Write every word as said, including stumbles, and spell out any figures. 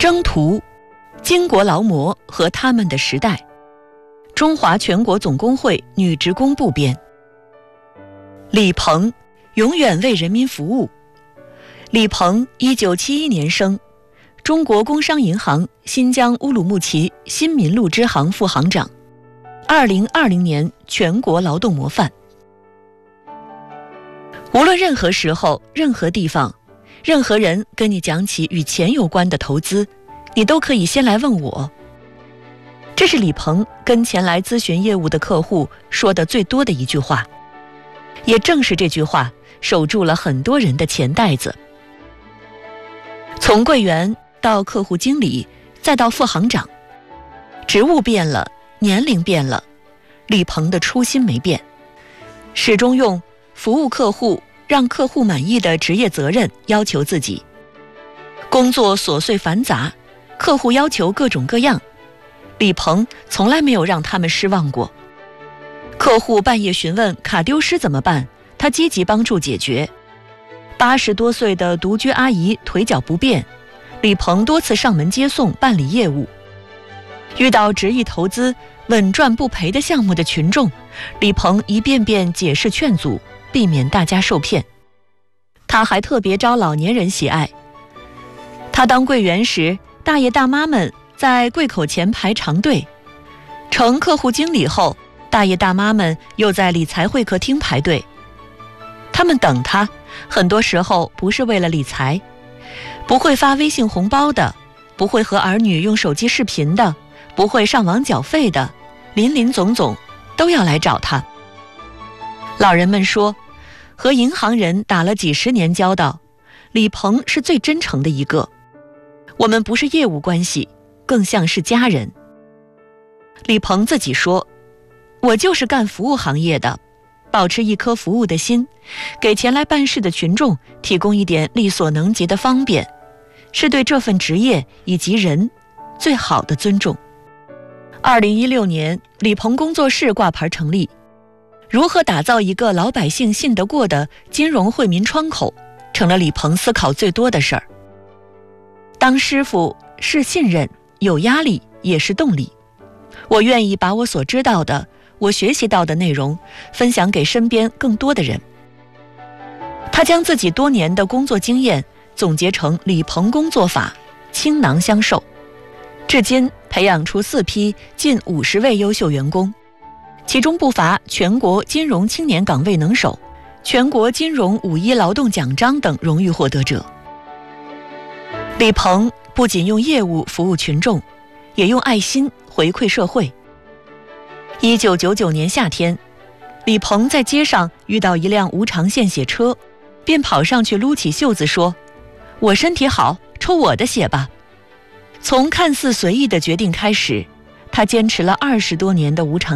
征途、巾帼劳模和他们的时代，中华全国总工会女职工部编。李鹏永远为人民服务。李鹏一九七一年生，中国工商银行新疆乌鲁木齐新民路支行副行长，二零二零年全国劳动模范。无论任何时候、任何地方，任何人跟你讲起与钱有关的投资，你都可以先来问我。这是李鹏跟前来咨询业务的客户说的最多的一句话，也正是这句话守住了很多人的钱袋子。从柜员到客户经理，再到副行长，职务变了，年龄变了，李鹏的初心没变，始终用服务客户、让客户满意的职业责任要求自己。工作琐碎繁杂，客户要求各种各样，李鹏从来没有让他们失望过。客户半夜询问卡丢失怎么办，他积极帮助解决。八十多岁的独居阿姨腿脚不便，李鹏多次上门接送办理业务。遇到执意投资稳赚不赔的项目的群众，李鹏一遍遍解释劝阻，避免大家受骗。他还特别招老年人喜爱。他当柜员时，大爷大妈们在柜口前排长队；成客户经理后，大爷大妈们又在理财会客厅排队。他们等他，很多时候不是为了理财，不会发微信红包的，不会和儿女用手机视频的，不会上网缴费的，林林总总都要来找他。老人们说，和银行人打了几十年交道，李鹏是最真诚的一个。我们不是业务关系，更像是家人。李鹏自己说，我就是干服务行业的，保持一颗服务的心，给前来办事的群众提供一点力所能及的方便，是对这份职业以及人最好的尊重。二零一六年，李鹏工作室挂牌成立。如何打造一个老百姓信得过的金融惠民窗口，成了李鹏思考最多的事儿。当师傅是信任，有压力也是动力。我愿意把我所知道的，我学习到的内容分享给身边更多的人。他将自己多年的工作经验总结成李鹏工作法，倾囊相授，至今培养出四批近五十位优秀员工，其中不乏全国金融青年岗位能手、全国金融五一劳动奖章等荣誉获得者。李鹏不仅用业务服务群众，也用爱心回馈社会。一九九九年夏天，李鹏在街上遇到一辆无偿献血车，便跑上去撸起袖子说，我身体好，抽我的血吧。从看似随意的决定开始，他坚持了二十多年的无偿